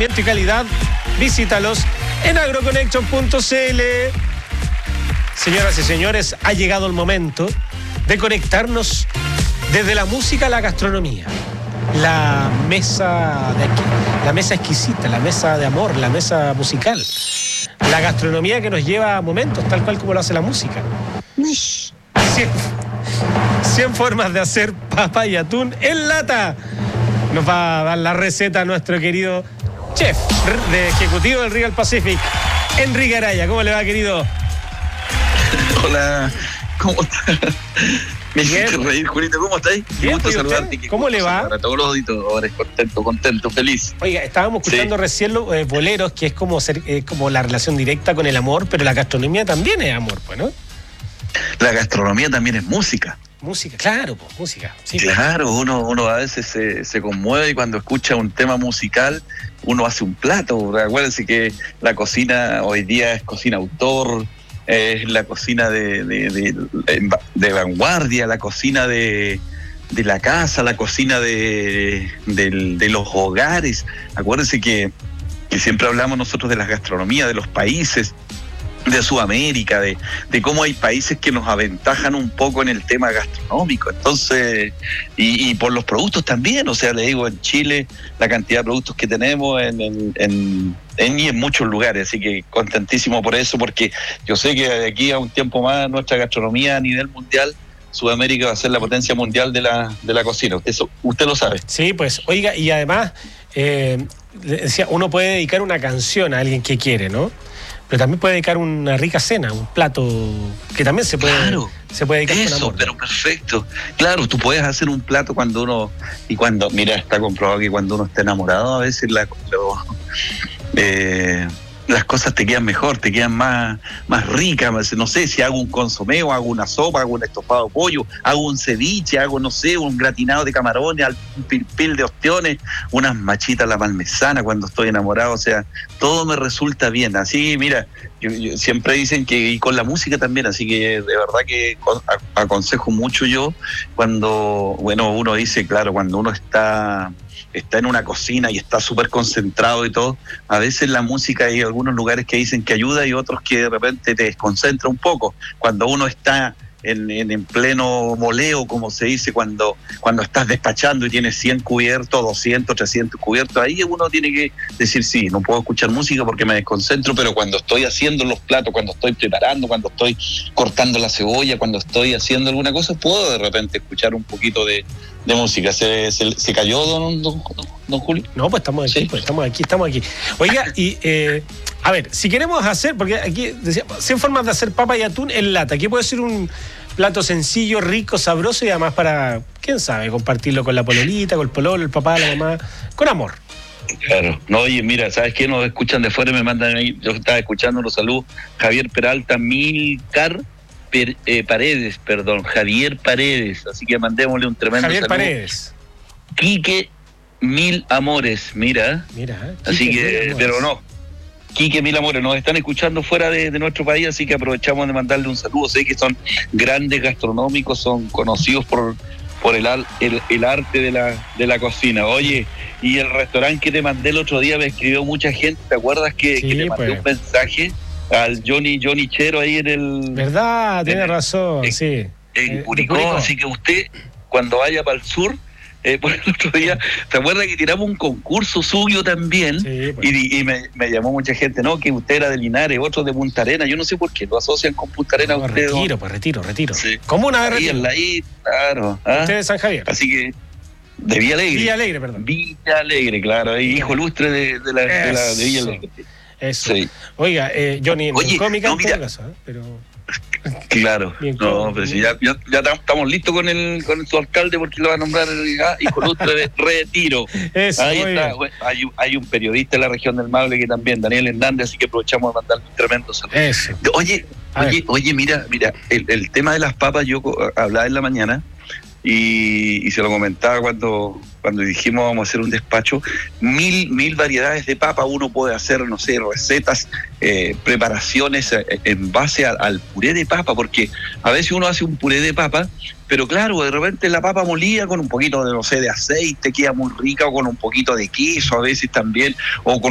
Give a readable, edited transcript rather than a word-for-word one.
rendimiento y calidad, visítalos en agroconnection.cl. Señoras y señores, ha llegado el momento de conectarnos desde la música a la gastronomía. La mesa exquisita, la mesa de amor, la mesa musical. La gastronomía que nos lleva a momentos tal cual como lo hace la música. 100 formas de hacer papa y atún en lata. Nos va a dar la receta nuestro querido chef de ejecutivo del Regal Pacific, Enrique Araya. ¿Cómo le va, querido? Hola, ¿cómo estás? Me hiciste reír, Julito, ¿cómo estáis? Qué gusto saludarte. ¿Cómo le va? Para todos los auditores, contento, feliz. Oiga, estábamos escuchando recién los boleros, que es como la relación directa con el amor, pero la gastronomía también es amor, pues, ¿no? La gastronomía también es música. Música, claro, pues, música. Sí, claro, uno a veces se conmueve y cuando escucha un tema musical, uno hace un plato. Acuérdense que la cocina hoy día es cocina autor, es la cocina de vanguardia, la cocina de la casa, la cocina de los hogares. Acuérdense que siempre hablamos nosotros de la gastronomía de los países de Sudamérica, de cómo hay países que nos aventajan un poco en el tema gastronómico. Entonces, y por los productos también, o sea, le digo, en Chile la cantidad de productos que tenemos en muchos lugares, así que contentísimo por eso, porque yo sé que de aquí a un tiempo más nuestra gastronomía a nivel mundial, Sudamérica va a ser la potencia mundial de la cocina. Usted lo sabe. Sí, pues, oiga, y además, decía, uno puede dedicar una canción a alguien que quiere, ¿no? Pero también puede dedicar una rica cena, un plato que también se puede dedicar con amor. Pero perfecto. Claro, tú puedes hacer un plato mira, está comprobado que cuando uno está enamorado, a veces las cosas te quedan mejor, te quedan más ricas. No sé, si hago un consomé o hago una sopa, hago un estofado de pollo, hago un ceviche, hago, no sé, un gratinado de camarones, un pilpil de ostiones, unas machitas a la parmesana cuando estoy enamorado. O sea, todo me resulta bien. Así, mira, yo siempre dicen que, y con la música también, así que de verdad que aconsejo mucho yo cuando, uno dice, claro, cuando uno está en una cocina y está súper concentrado y todo, a veces la música hay algunos lugares que dicen que ayuda y otros que de repente te desconcentra un poco. Cuando uno está en pleno moleo, como se dice, cuando estás despachando y tienes 100 cubiertos, 200, 300 cubiertos, ahí uno tiene que decir, sí, no puedo escuchar música porque me desconcentro, pero cuando estoy haciendo los platos, cuando estoy preparando, cuando estoy cortando la cebolla, cuando estoy haciendo alguna cosa, puedo de repente escuchar un poquito de música. ¿Se cayó don Julio? No, pues estamos aquí, sí. Estamos aquí. Oiga, y a ver, si queremos hacer, porque aquí decía 100 formas de hacer papa y atún en lata, aquí puede ser un plato sencillo, rico, sabroso y además para, quién sabe, compartirlo con la pololita, con el pololo, el papá, la mamá, con amor. Claro. No, oye, mira, ¿sabes qué? Nos escuchan de fuera y me mandan ahí, yo estaba escuchando, los saludos, Javier Peralta, Javier Paredes, así que mandémosle un tremendo Javier saludo. Paredes. Quique Mil Amores, mira. Así que, pero no, Quique Mil Amores, nos están escuchando fuera de nuestro país, así que aprovechamos de mandarle un saludo. Sé que son grandes gastronómicos, son conocidos por el arte de la cocina. Oye, y el restaurante que te mandé el otro día me escribió mucha gente, ¿te acuerdas que le mandé un mensaje al Johnny Chero ahí en el... ¿Verdad? Tiene razón, sí. En Curicó, así que usted, cuando vaya para el sur, por el otro día, ¿se acuerda que tiramos un concurso suyo también? Sí, pues. Y me llamó mucha gente, ¿no? Que usted era de Linares, otro de Punta Arenas. Yo no sé por qué lo asocian con Punta Arenas. No, usted, retiro. Sí. Comuna de Retiro. Ahí, claro. Usted de San Javier. Así que, de Villa Alegre. Villa Alegre, claro. Ahí, hijo ilustre de Villa Alegre. Eso. Sí. Oiga, Johnny, cómica en todo caso, pero... Claro, pero si ya estamos listos con su alcalde porque lo va a nombrar hijo ilustre de Retiro. Eso, ahí está. Bueno, hay un periodista en la región del Maule que también, Daniel Hernández, así que aprovechamos de mandarle un tremendo saludo. Eso. Oye, mira, el tema de las papas, yo hablaba en la mañana y se lo comentaba cuando dijimos vamos a hacer un despacho, mil variedades de papa. Uno puede hacer, no sé, recetas, preparaciones en base al puré de papa, porque a veces uno hace un puré de papa, pero claro, de repente la papa molida con un poquito de, no sé, de aceite, queda muy rica, o con un poquito de queso a veces también, o con